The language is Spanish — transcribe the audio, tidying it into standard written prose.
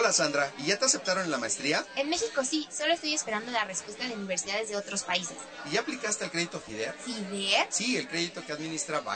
Hola Sandra, ¿y ya te aceptaron en la maestría? En México sí, solo estoy esperando la respuesta de universidades de otros países. ¿Y ya aplicaste el crédito FIDER? ¿FIDER? Sí, el crédito que administra